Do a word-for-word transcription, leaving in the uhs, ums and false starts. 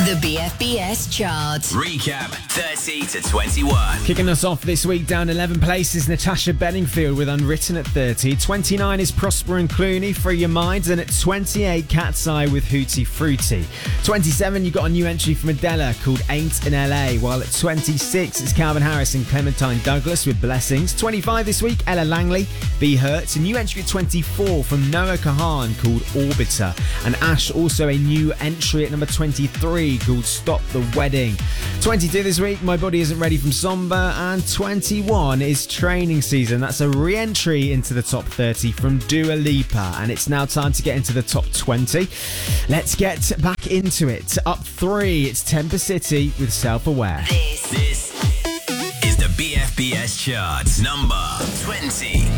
The B F B S chart. Recap thirty to twenty-one. Kicking us off this week, down eleven places, Natasha Bedingfield with Unwritten at thirty. twenty-nine is Prosper and Clooney, Free Your Minds. And at twenty-eight, Cat's Eye with Hootie Fruity. twenty-seven, you got a new entry from Adele called Ain't in L A. While at twenty-six, it's Calvin Harris and Clementine Douglas with Blessings. twenty-five this week, Ella Langley, Be Hurt. A new entry at twenty-four from Noah Kahan called Orbiter. And Ash, also a new entry at number twenty-three called Stop the Wedding. twenty-two this week, My Body Isn't Ready from Somber. And twenty-one is Training Season. That's a re-entry into the top thirty from Dua Lipa. And it's now time to get into the top twenty. Let's get back into it. Up three, it's Temper City with Self-Aware. This, This is the B F B S chart, number twenty.